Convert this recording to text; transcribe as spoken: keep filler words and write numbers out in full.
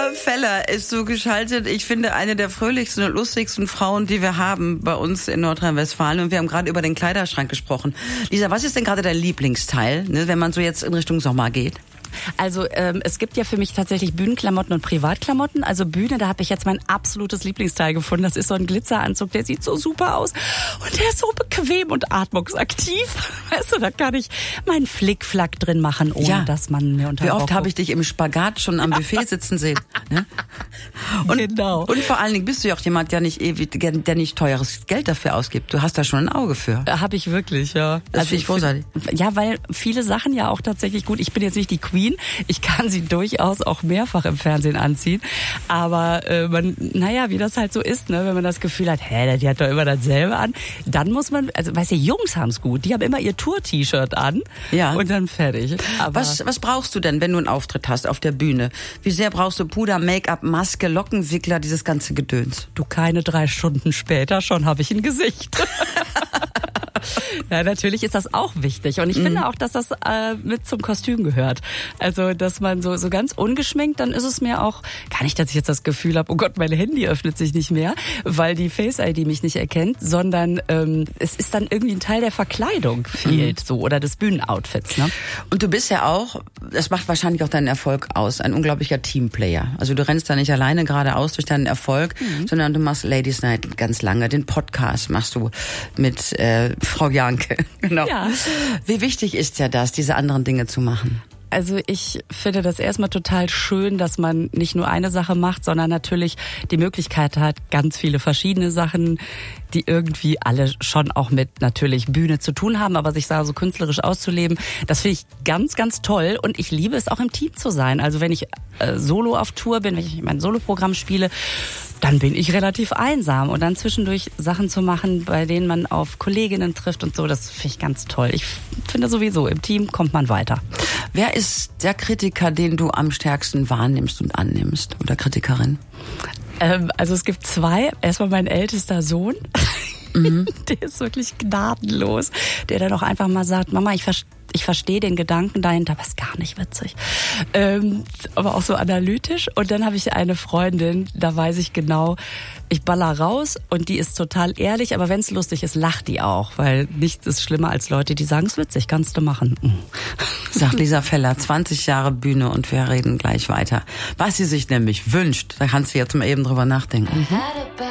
Lisa Feller ist so geschaltet. Ich finde, eine der fröhlichsten und lustigsten Frauen, die wir haben bei uns in Nordrhein-Westfalen. Und wir haben gerade über den Kleiderschrank gesprochen. Lisa, was ist denn gerade dein Lieblingsteil, ne, wenn man so jetzt in Richtung Sommer geht? Also ähm, es gibt ja für mich tatsächlich Bühnenklamotten und Privatklamotten. Also Bühne, da habe ich jetzt mein absolutes Lieblingsteil gefunden. Das ist so ein Glitzeranzug, der sieht so super aus und der ist so bequem und atmungsaktiv. Weißt du, da kann ich meinen Flickflack drin machen, ohne ja. dass man mir unter. Wie oft habe ich dich im Spagat schon am Buffet sitzen sehen? Ne? Und, genau. Und vor allen Dingen bist du ja auch jemand, der nicht ewig, der nicht teures Geld dafür ausgibt. Du hast da schon ein Auge für. Habe ich wirklich, ja. Das also finde ich großartig. Ja, weil viele Sachen ja auch tatsächlich gut. Ich bin jetzt nicht die Queen. Ich kann sie durchaus auch mehrfach im Fernsehen anziehen. Aber äh, man, naja, wie das halt so ist, ne, wenn man das Gefühl hat, hä, die hat doch immer dasselbe an, dann muss man, also weißt du, Jungs haben's gut. Die haben immer ihr Tour-T-Shirt an ja. und dann fertig. Aber was, was brauchst du denn, wenn du einen Auftritt hast auf der Bühne? Wie sehr brauchst du Puder, Make-up, Maske, Lockenwickler, dieses ganze Gedöns? Du, keine drei Stunden später, schon habe ich ein Gesicht. Ja, natürlich ist das auch wichtig. Und ich mm. finde auch, dass das äh, mit zum Kostüm gehört. Also, dass man so so ganz ungeschminkt, dann ist es mir auch, gar nicht, dass ich jetzt das Gefühl habe, oh Gott, mein Handy öffnet sich nicht mehr, weil die Face-I D mich nicht erkennt, sondern ähm, es ist dann irgendwie ein Teil der Verkleidung fehlt, mm. so, oder des Bühnenoutfits. Ne? Und du bist ja auch, das macht wahrscheinlich auch deinen Erfolg aus, ein unglaublicher Teamplayer. Also du rennst da nicht alleine geradeaus durch deinen Erfolg, mm. sondern du machst Ladies Night ganz lange, den Podcast machst du mit äh, Frau Janke. Genau. Ja. Wie wichtig ist ja das, diese anderen Dinge zu machen? Also ich finde das erstmal total schön, dass man nicht nur eine Sache macht, sondern natürlich die Möglichkeit hat, ganz viele verschiedene Sachen, die irgendwie alle schon auch mit natürlich Bühne zu tun haben, aber sich da so künstlerisch auszuleben, das finde ich ganz, ganz toll und ich liebe es auch im Team zu sein. Also wenn ich äh, solo auf Tour bin, wenn ich mein Soloprogramm spiele, dann bin ich relativ einsam und dann zwischendurch Sachen zu machen, bei denen man auf Kolleginnen trifft und so, das finde ich ganz toll. Ich finde sowieso, im Team kommt man weiter. Wer ist der Kritiker, den du am stärksten wahrnimmst und annimmst oder Kritikerin? Ähm, also es gibt zwei. Erstmal mein ältester Sohn. Mhm. Der ist wirklich gnadenlos. Der dann auch einfach mal sagt, Mama, ich verstehe Ich verstehe den Gedanken dahinter, aber ist gar nicht witzig. Ähm, aber auch so analytisch. Und dann habe ich eine Freundin, da weiß ich genau, ich baller raus und die ist total ehrlich, aber wenn es lustig ist, lacht die auch. Weil nichts ist schlimmer als Leute, die sagen, es ist witzig, kannst du machen. Sagt Lisa Feller, zwanzig Jahre Bühne und wir reden gleich weiter. Was sie sich nämlich wünscht, da kannst du jetzt mal eben drüber nachdenken. Mhm.